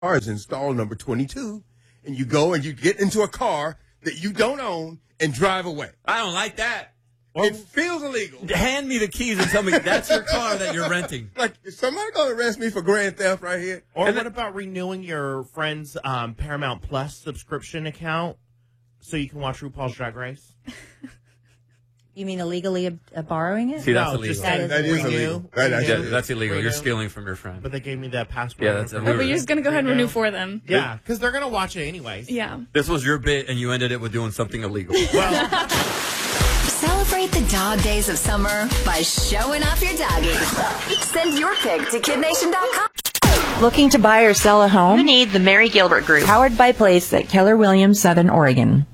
is install number 22, and you go and you get into a car that you don't own and drive away. I don't like that. It feels illegal. Hand me the keys and tell me that's your car that you're renting. Like, is somebody going to arrest me for grand theft right here? Or what about renewing your friend's Paramount Plus subscription account so you can watch RuPaul's Drag Race? You mean illegally borrowing it? See, that's No, illegal. just That is That is illegal. That's illegal. You're Renew. stealing from your friend. But they gave me that password. Yeah, that's Oh, but you're just going to go ahead and renew for them. Yeah, because they're going to watch it anyways. Yeah. This was your bit, and you ended it with doing something illegal. Well, Celebrate the dog days of summer by showing off your doggy. Send your pic to KidNation.com. Looking to buy or sell a home? You need the Mary Gilbert Group. Powered by Place at Keller Williams, Southern Oregon.